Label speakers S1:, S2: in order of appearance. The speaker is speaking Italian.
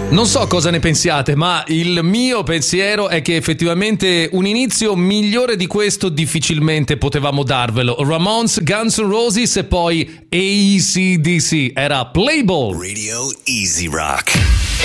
S1: Non so cosa ne pensiate, ma il mio pensiero è che effettivamente un inizio migliore di questo difficilmente potevamo darvelo. Ramones, Guns N' Roses e poi AC/DC. Era Play Ball.
S2: Radio Easy Rock.